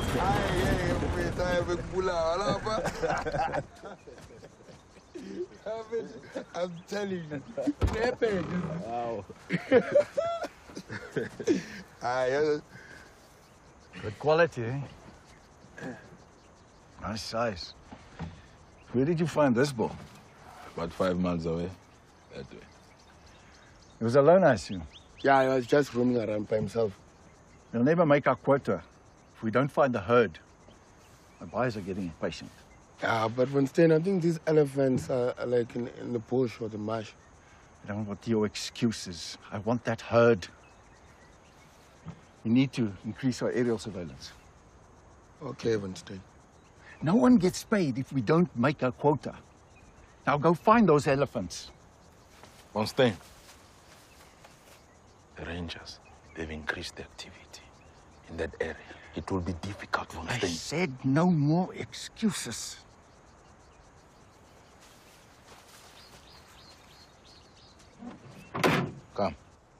I'm telling you. Wow. Good quality, eh? Nice size. Where did you find this bull? About 5 miles away. That way. He was alone, I assume. Yeah, he was just roaming around by himself. We'll never make our quota if we don't find the herd. My buyers are getting impatient. Yeah, but Winston, I think these elephants are like in the bush or the marsh. I don't want your excuses. I want that herd. We need to increase our aerial surveillance. Okay, Winston. No one gets paid if we don't make our quota. Now go find those elephants. Winston. The Rangers, they've increased the activity in that area. It will be difficult, Winston. I said no more excuses. Come.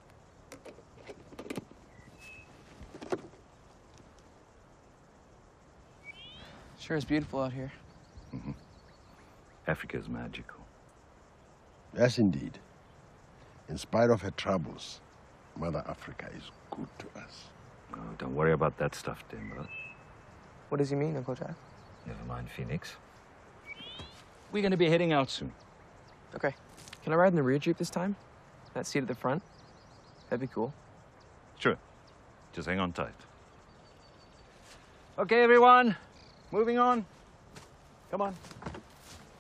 Sure is beautiful out here. Africa is magical. Yes, indeed. In spite of her troubles, Mother Africa is good to us. Oh, don't worry about that stuff, Timber. What does he mean, Uncle Jack? Never mind, Phoenix. We're going to be heading out soon. Okay. Can I ride in the rear Jeep this time? That seat at the front? That'd be cool. Sure. Just hang on tight. Okay, everyone. Moving on. Come on.